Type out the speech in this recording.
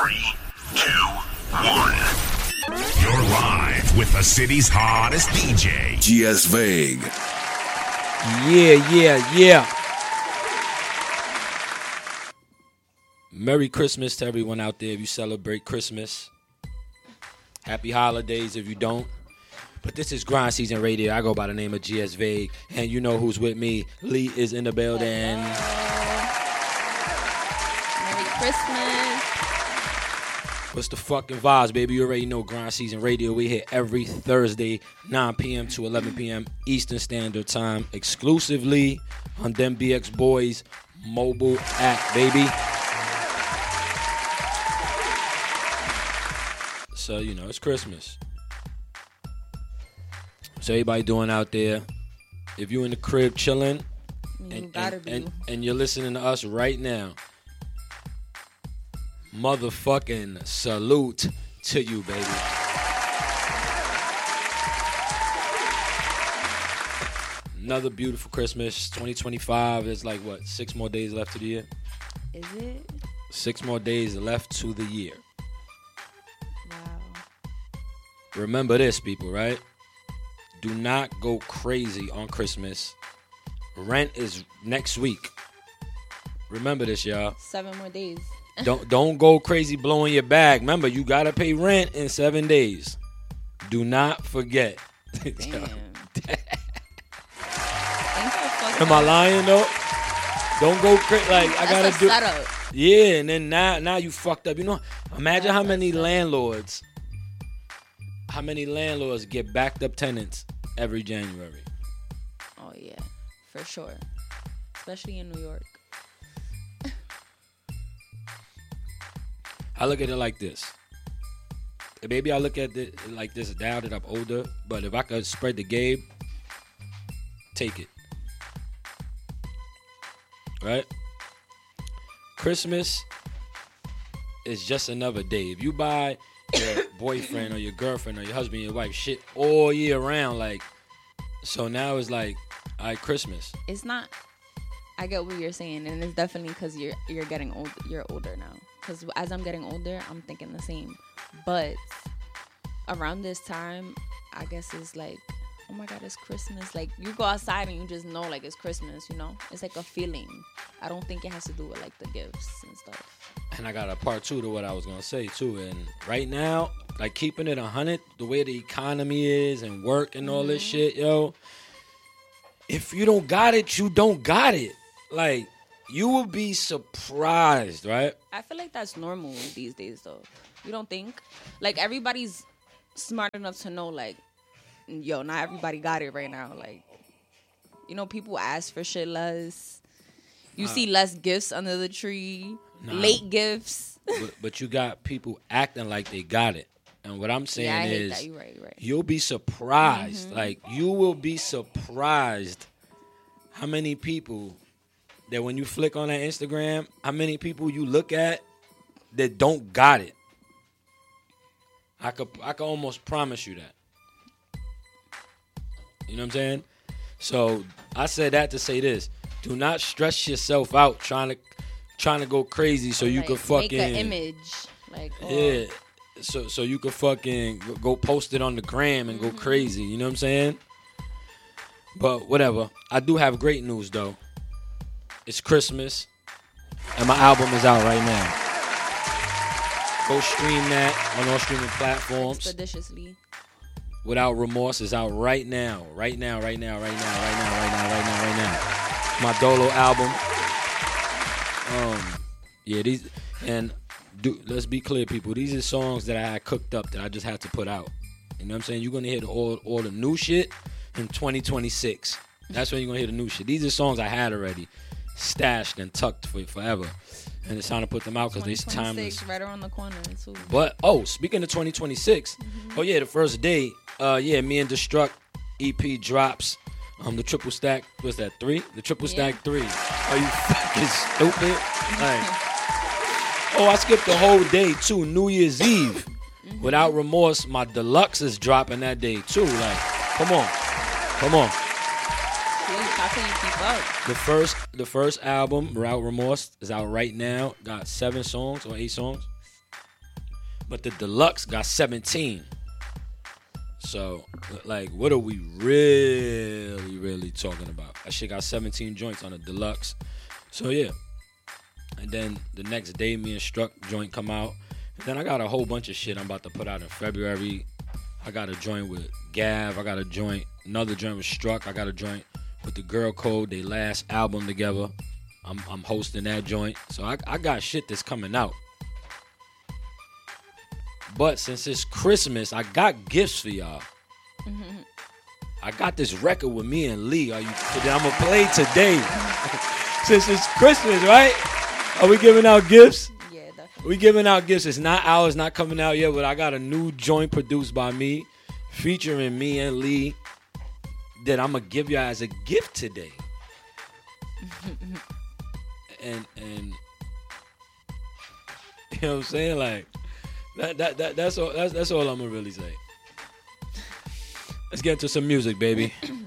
3, 2, 1. You're live with the city's hottest DJ, GS Vague. Yeah. Merry Christmas to everyone out there if you celebrate Christmas. Happy holidays if you don't. But this is Grind Season Radio. I go by the name of GS Vague. And you know who's with me. Lee is in the building. Merry Christmas. What's the fucking vibes, baby? You already know Grind Season Radio. We hit every Thursday, 9 p.m. to 11 p.m. Eastern Standard Time. Exclusively on Them BX Boys mobile app, baby. So, you know, it's Christmas. So everybody doing out there, if you in the crib chilling and you're listening to us right now, motherfucking salute to you, baby. Another beautiful Christmas. 2025 is like, what, 6 more days left to the year? Is it? 6 more days left to the year. Wow. Remember this, people, right? Do not go crazy on Christmas. Rent is next week. Remember this, y'all. 7 more days. Don't go crazy blowing your bag. Remember, you gotta pay rent in 7 days. Do not forget. Damn. Am I lying though? Don't go crazy. Like I gotta do. Setup. Yeah, and then now you fucked up. You know, imagine how many landlords get backed up tenants every January. Oh yeah, for sure. Especially in New York. I look at it like this. Maybe I look at it like this now that I'm older, but if I could spread the game, take it. Right? Christmas is just another day. If you buy your boyfriend or your girlfriend or your husband, your wife shit all year round, like, so now it's like, all right, Christmas. It's not. I get what you're saying, and it's definitely because you're getting old. You're older now. Because as I'm getting older, I'm thinking the same. But around this time, I guess it's like, oh my God, it's Christmas. Like, you go outside and you just know, like, it's Christmas, you know? It's like a feeling. I don't think it has to do with, like, the gifts and stuff. And I got a part 2 to what I was going to say, too. And right now, like, keeping it 100, the way the economy is and work and all this shit, yo, if you don't got it, you don't got it. Like, you will be surprised, right? I feel like that's normal these days, though. You don't think? Like, everybody's smart enough to know, like, yo, not everybody got it right now. Like, you know, people ask for shit less. You see less gifts under the tree. Late gifts. but you got people acting like they got it. And what I'm saying I hate is, that. You're right. You'll be surprised. Like, you will be surprised how many people that when you flick on that Instagram, how many people you look at that don't got it. I could almost promise you that. You know what I'm saying? So I said that to say this: do not stress yourself out trying to go crazy so you like, could fucking make an image. Like, yeah, so you could fucking go post it on the gram and go crazy. You know what I'm saying? But whatever. I do have great news though. It's Christmas, and my album is out right now. Go stream that on all streaming platforms. Expeditiously. Without Remorse is out right now. Right now. My Dolo album. Let's be clear, people. These are songs that I had cooked up that I just had to put out. You know what I'm saying? You're gonna hear all the new shit in 2026. That's when you're gonna hear the new shit. These are songs I had already stashed and tucked for forever, and it's time to put them out because they're timeless. Right around the corner too. But speaking of 2026, the first day, me and Destruct EP drops. The triple stack, what's that, 3? The triple stack 3. Are you fucking stupid? I skipped the whole day too. New Year's Eve, Without Remorse. My deluxe is dropping that day too. Like, come on. How can you keep up? The first album, Without Remorse, is out right now. Got 7 songs or 8 songs. but the deluxe got 17. So, like, what are we really talking about? That shit got 17 joints on the deluxe. So, yeah. And then the next day, me and Struck joint come out. And then I got a whole bunch of shit I'm about to put out in February. I got a joint with Gav. I got another joint with Struck. I got a joint with the Girl Code, they last album together. I'm hosting that joint. So I got shit that's coming out. But since it's Christmas, I got gifts for y'all. Mm-hmm. I got this record with me and Lee. That I'm going to play today. Since it's Christmas, right? Are we giving out gifts? Yeah, definitely. We giving out gifts. It's not ours, not coming out yet, but I got a new joint produced by me, featuring me and Lee, that I'm going to give y'all as a gift today. and you know what I'm saying? Like, that's all I'm gonna really say. Let's get into some music, baby.